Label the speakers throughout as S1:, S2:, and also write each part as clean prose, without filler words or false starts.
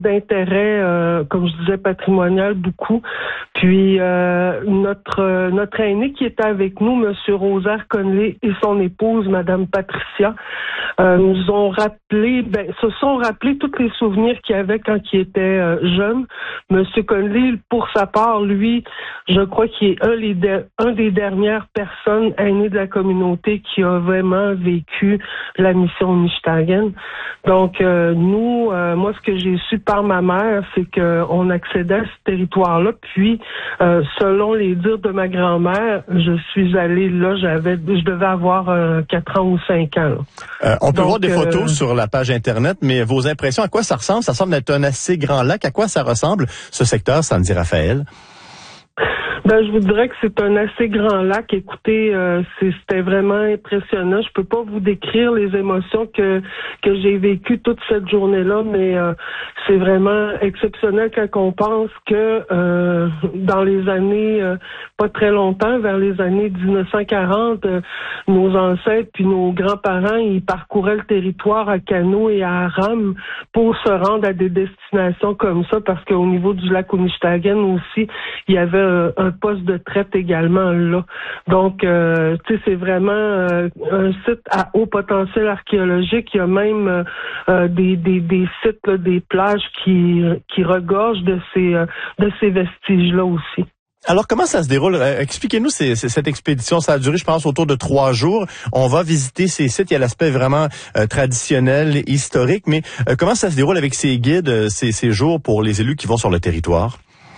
S1: d'intérêt, comme je disais, patrimonial, beaucoup. Puis notre aîné qui était avec nous, Monsieur Rosaire Conley, et son épouse, Madame Patricia, nous ont rappelé, se sont rappelés tous les souvenirs qu'il avait quand il était jeune. Monsieur Conley, pour sa part, lui, je crois qu'il est un des dernières personnes aînées de la communauté qui a vraiment vécu la mission Nishtaguen. Donc, nous, moi, ce que j'ai su par ma mère, c'est qu'on accédait à ce territoire-là. Puis, selon les dires de ma grand-mère, je suis allée là, je devais avoir 4 ans ou 5 ans.
S2: On peut voir des photos sur la page Internet, mais vos impressions, à quoi ça ressemble? Ça semble être un assez grand lac. À quoi ça ressemble, ce secteur, Sandy Raphaël?
S1: Je vous dirais que c'est un assez grand lac. Écoutez, c'était vraiment impressionnant. Je peux pas vous décrire les émotions que j'ai vécues toute cette journée-là, mais c'est vraiment exceptionnel quand on pense que dans les années pas très longtemps, vers les années 1940, nos ancêtres puis nos grands-parents, ils parcouraient le territoire à canot et à rame pour se rendre à des destinations comme ça, parce qu'au niveau du lac Nishtaguen aussi, il y avait un poste de traite également là. Donc, tu sais, c'est vraiment un site à haut potentiel archéologique. Il y a même des sites, là, des plages qui regorgent de ces vestiges-là aussi.
S2: Alors, comment ça se déroule? Expliquez-nous cette expédition. Ça a duré, je pense, autour de 3 jours. On va visiter ces sites. Il y a l'aspect vraiment traditionnel, historique. Mais comment ça se déroule avec ces guides, ces jours pour les élus qui vont sur le territoire?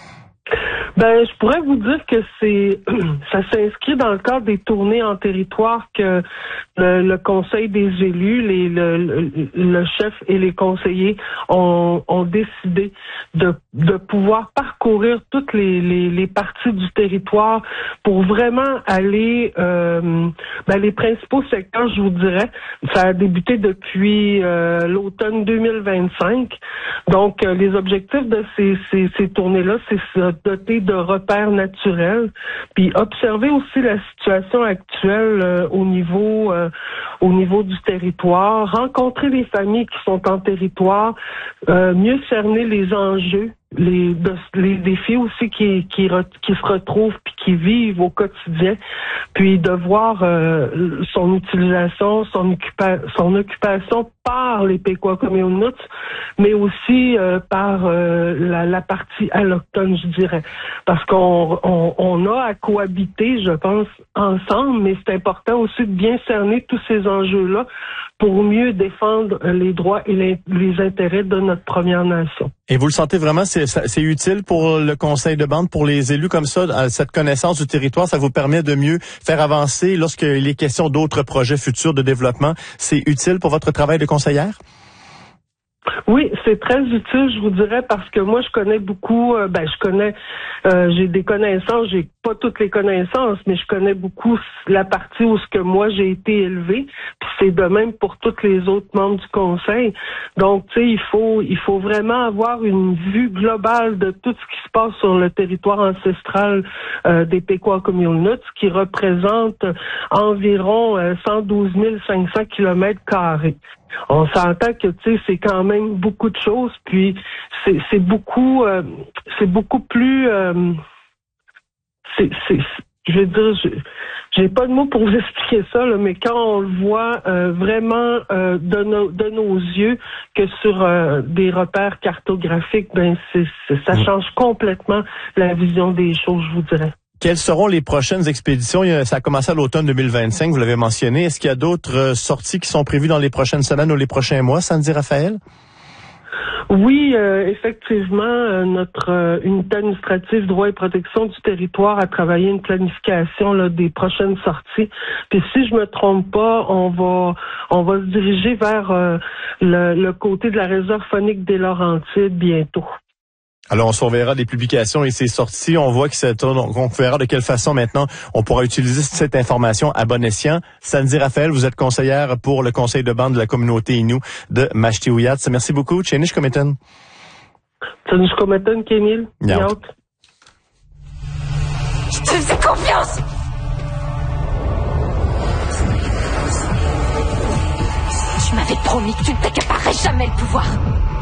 S1: Je pourrais vous dire que ça s'inscrit dans le cadre des tournées en territoire que le Conseil des élus, le chef et les conseillers ont décidé de pouvoir parcourir toutes les parties du territoire pour vraiment aller les principaux secteurs, je vous dirais. Ça a débuté depuis l'automne 2025. Donc, les objectifs de ces tournées-là, c'est se doter de repères naturels, puis observer aussi la situation actuelle au niveau du territoire, rencontrer les familles qui sont en territoire, mieux cerner les enjeux, les défis aussi qui se retrouvent puis qui vivent au quotidien, puis de voir son utilisation, son occupation par les Pequot-Communuts, mais aussi par la partie allochtone, je dirais, parce qu'on a à cohabiter, je pense, ensemble, mais c'est important aussi de bien cerner tous ces enjeux-là pour mieux défendre les droits et les intérêts de notre Première Nation.
S2: Et vous le sentez vraiment, c'est utile pour le conseil de bande, pour les élus comme ça, cette connaissance du territoire, ça vous permet de mieux faire avancer lorsqu'il est question d'autres projets futurs de développement. C'est utile pour votre travail de conseillère?
S1: Oui, c'est très utile, je vous dirais, parce que moi, je connais beaucoup, j'ai des connaissances, j'ai pas toutes les connaissances, mais je connais beaucoup la partie où ce que moi j'ai été élevée, puis c'est de même pour tous les autres membres du conseil. Donc, tu sais, il faut vraiment avoir une vue globale de tout ce qui se passe sur le territoire ancestral des Pequot-Communuts, qui représente environ 112 500 kilomètres-carrés. On s'entend que, tu sais, c'est quand même beaucoup de choses, puis c'est beaucoup plus, je veux dire, j'ai pas de mots pour vous expliquer ça, là, mais quand on le voit vraiment de nos yeux que sur des repères cartographiques, ça change complètement la vision des choses, je vous dirais.
S2: Quelles seront les prochaines expéditions? Ça a commencé à l'automne 2025, vous l'avez mentionné. Est-ce qu'il y a d'autres sorties qui sont prévues dans les prochaines semaines ou les prochains mois, Sandy Raphaël?
S1: Oui, effectivement, notre unité administrative droit et protection du territoire a travaillé une planification là, des prochaines sorties. Puis si je me trompe pas, on va se diriger vers le côté de la réserve faunique des Laurentides bientôt.
S2: Alors, on surveillera des publications et ces sorties. On voit que on verra de quelle façon maintenant on pourra utiliser cette information à bon escient. Sandy Raphaël, vous êtes conseillère pour le conseil de bande de la communauté Innu de Mashtiuyat. Merci beaucoup. Tchénish Kometan.
S1: Tchénish Kometan, Kénil.
S2: Je
S3: te fais confiance. Tu m'avais promis que tu ne t'accaparerais jamais le pouvoir.